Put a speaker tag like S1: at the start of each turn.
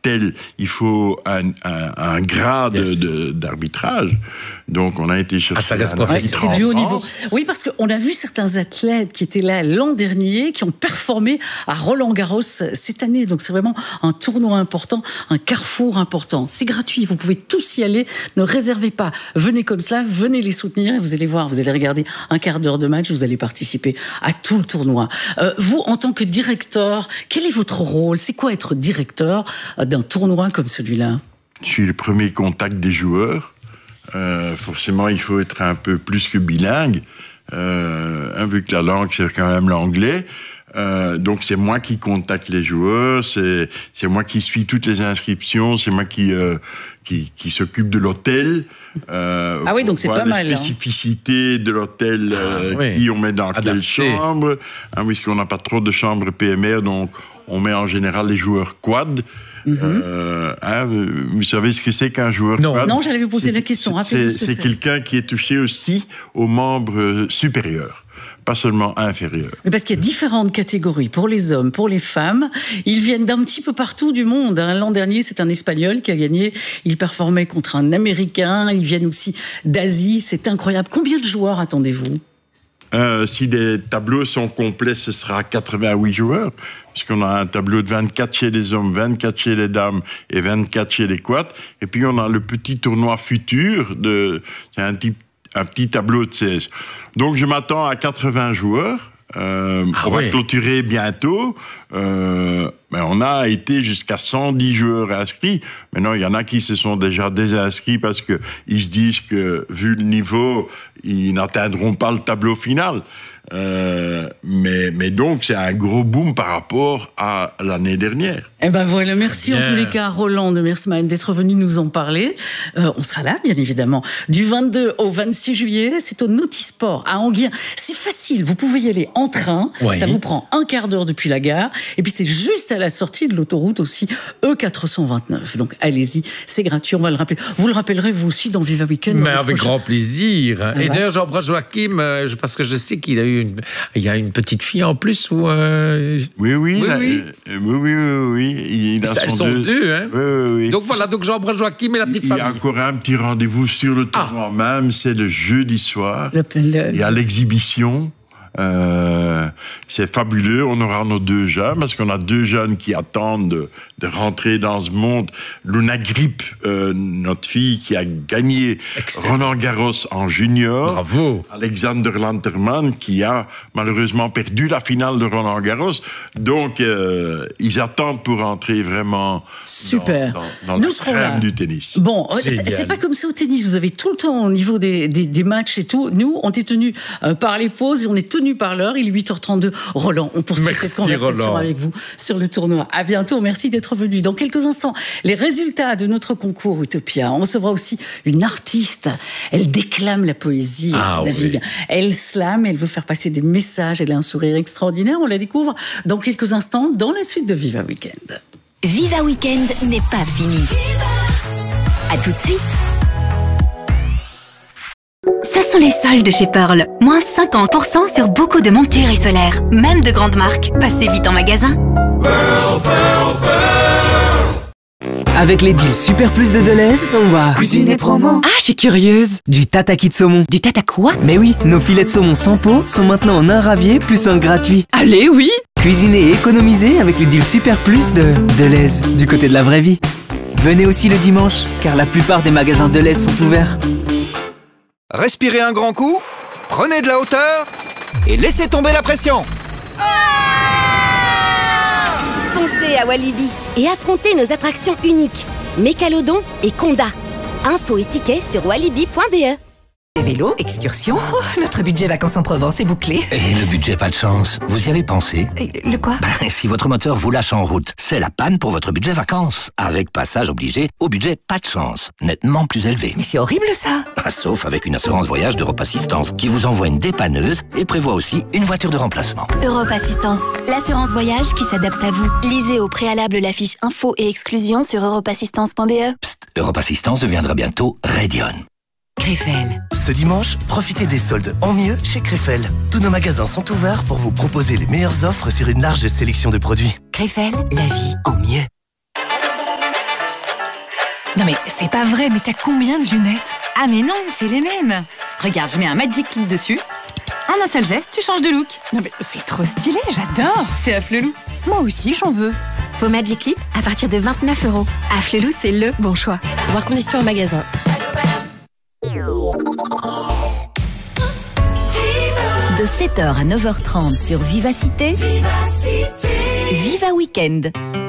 S1: l'hôtel, il faut un grade d'arbitrage. Donc, on a été chercher...
S2: ça reste professionnel.
S3: C'est du haut niveau. Oui, parce qu'on a vu certains athlètes qui étaient là l'an dernier, qui ont performé à Roland-Garros cette année. Donc, c'est vraiment un tournoi important, un carrefour important. C'est gratuit, vous pouvez tous y aller. Ne réservez pas. Venez comme cela, venez les soutenir et vous allez voir, vous allez regarder un quart d'heure de match, vous allez participer à tout le tournoi. Vous, en tant que directeur, quel est votre rôle? C'est quoi être directeur d'un tournoi comme celui-là?
S1: Je suis le premier contact des joueurs. Forcément, il faut être un peu plus que bilingue, vu que la langue, c'est quand même l'anglais. Donc, c'est moi qui contacte les joueurs, c'est moi qui suis toutes les inscriptions, c'est moi qui s'occupe de l'hôtel.
S3: Ah oui, donc c'est pas mal.
S1: Les spécificités de l'hôtel, qui on met dans quelle chambre, puisqu'on n'a pas trop de chambres PMR, donc on met en général les joueurs quad. Vous savez ce que c'est qu'un joueur quad?
S3: Non, j'allais vous poser la question.
S1: C'est quelqu'un qui est touché aussi aux membres supérieurs, pas seulement inférieurs.
S3: Mais parce qu'il y a différentes catégories pour les hommes, pour les femmes. Ils viennent d'un petit peu partout du monde. L'an dernier, c'est un Espagnol qui a gagné. Il performait contre un Américain. Ils viennent aussi d'Asie. C'est incroyable. Combien de joueurs attendez-vous?
S1: Si les tableaux sont complets, ce sera 88 joueurs, puisqu'on a un tableau de 24 chez les hommes, 24 chez les dames et 24 chez les quads. Et puis on a le petit tournoi futur, c'est un petit tableau de 16. Donc je m'attends à 80 joueurs. On va clôturer bientôt. Mais on a été jusqu'à 110 joueurs inscrits. Maintenant, il y en a qui se sont déjà désinscrits parce qu'ils se disent que, vu le niveau, ils n'atteindront pas le tableau final. Mais donc, c'est un gros boom par rapport à l'année dernière.
S3: Eh ben voilà, merci en tous les cas, Roland de Mersman, d'être venu nous en parler. On sera là, bien évidemment, du 22 au 26 juillet. C'est au Notisport à Enghien. C'est facile, vous pouvez y aller en train. Ça vous prend un quart d'heure depuis la gare. Et puis, c'est juste à la sortie de l'autoroute aussi, E429. Donc, allez-y, c'est gratuit, on va le rappeler. Vous le rappellerez, vous aussi, dans Viva Weekend.
S2: Mais avec grand plaisir. Et d'ailleurs, j'embrasse Joachim, parce que je sais qu'il a eu il y a une petite fille en plus ou
S1: Oui. Il a
S2: Elles sont deux, hein.
S1: Oui.
S2: Donc voilà, donc j'embrasse Joachim et la petite famille.
S1: Il y a encore un petit rendez-vous sur le tournoi même, c'est le jeudi soir. Il y a l'exhibition. C'est fabuleux. On aura nos deux jeunes, parce qu'on a deux jeunes qui attendent de rentrer dans ce monde. Luna Grip, notre fille qui a gagné Roland-Garros en junior.
S2: Bravo.
S1: Alexander Lanterman qui a malheureusement perdu la finale de Roland-Garros. Donc, ils attendent pour entrer vraiment dans la crème du tennis.
S3: Bon, c'est pas comme ça au tennis. Vous avez tout le temps au niveau des matchs et tout. Nous, on est tenus par les pauses et on est tenus par l'heure. Il est 8h32. Roland, on poursuit cette conversation avec vous sur le tournoi. À bientôt. Merci d'être venu. Dans quelques instants, les résultats de notre concours Utopia. On recevra aussi une artiste. Elle déclame la poésie, David. Oui. Elle slame, elle veut faire passer des messages. Elle a un sourire extraordinaire. On la découvre dans quelques instants dans la suite de Viva Weekend.
S4: Viva Weekend n'est pas fini. À tout de suite. Ce sont les soldes chez Pearl. Moins 50% sur beaucoup de montures et solaires. Même de grandes marques. Passez vite en magasin.
S5: Pearl, Pearl, Pearl.
S6: Avec les deals Super Plus de Deleuze, on va cuisiner promo.
S4: Ah, je suis curieuse.
S6: Du tataki de saumon.
S4: Du tata quoi?
S6: Mais oui, nos filets de saumon sans peau sont maintenant en un ravier plus un gratuit.
S4: Allez, oui.
S6: Cuisiner et économiser avec les deals Super Plus de Deleuze, du côté de la vraie vie. Venez aussi le dimanche, car la plupart des magasins Deleuze sont ouverts.
S7: Respirez un grand coup, prenez de la hauteur et laissez tomber la pression.
S8: Foncez à Walibi et affrontez nos attractions uniques, Mécalodon et Conda. Infos et tickets sur walibi.be.
S9: Vélo, excursion. Oh, notre budget vacances en Provence est bouclé.
S10: Et le budget pas de chance, vous y avez pensé?
S9: Le quoi?
S10: Si votre moteur vous lâche en route, c'est la panne pour votre budget vacances. Avec passage obligé au budget pas de chance, nettement plus élevé.
S9: Mais c'est horrible ça.
S10: Sauf avec une assurance voyage d'Europe Assistance qui vous envoie une dépanneuse et prévoit aussi une voiture de remplacement.
S4: Europe Assistance, l'assurance voyage qui s'adapte à vous. Lisez au préalable la fiche info et exclusion sur europeassistance.be.
S10: Psst, Europe Assistance deviendra bientôt Radion.
S9: Krefel.
S11: Ce dimanche, profitez des soldes en mieux chez Krefel. Tous nos magasins sont ouverts pour vous proposer les meilleures offres sur une large sélection de produits.
S9: Krefel, la vie en mieux. Non mais c'est pas vrai, mais t'as combien de lunettes?
S12: Ah mais non, c'est les mêmes. Regarde, je mets un Magic Clip dessus. En un seul geste, tu changes de look.
S9: Non mais c'est trop stylé, j'adore.
S12: C'est Afflelou.
S9: Moi aussi, j'en veux.
S8: Pour Magic Clip, à partir de 29 €. Afflelou, c'est le bon choix. Voir conditions en magasin.
S13: De 7h à 9h30 sur Vivacité, Viva Weekend.